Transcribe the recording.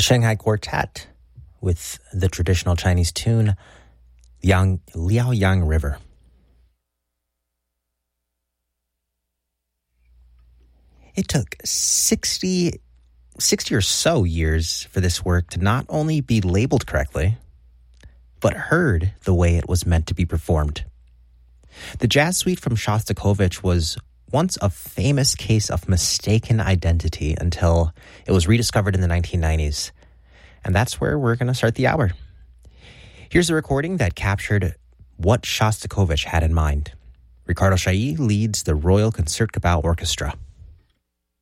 Shanghai Quartet with the traditional Chinese tune Liaoyang River. It took 60 or so years for this work to not only be labeled correctly, but heard the way it was meant to be performed. The jazz suite from Shostakovich was once a famous case of mistaken identity until it was rediscovered in the 1990s. And that's where we're going to start the hour. Here's a recording that captured what Shostakovich had in mind. Ricardo Chailly leads the Royal Concertgebouw Orchestra.